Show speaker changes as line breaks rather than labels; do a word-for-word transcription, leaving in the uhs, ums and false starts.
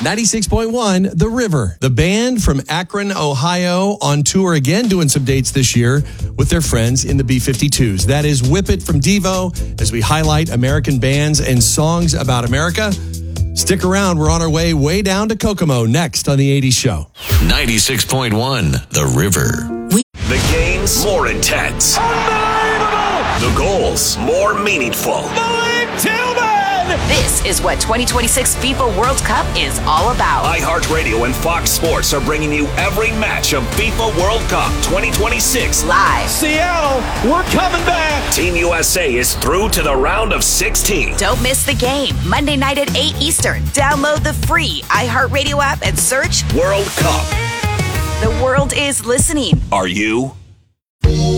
ninety-six point one, The River. The band from Akron, Ohio, on tour again, doing some dates this year with their friends in the B fifty-twos. That is Whip It from Devo, as we highlight American bands and songs about America. Stick around. We're on our way way down to Kokomo next on The eighties Show.
ninety-six point one, The River.
The games more intense. Unbelievable! The goals more meaningful.
Malik Tillman!
This is what twenty twenty-six FIFA World Cup is all about.
iHeartRadio and Fox Sports are bringing you every match of FIFA World Cup twenty twenty-six.
Live.
Seattle, we're coming back.
Team U S A is through to the round of sixteen.
Don't miss the game. Monday night at eight Eastern. Download the free iHeartRadio app and search
World Cup.
The world is listening.
Are you?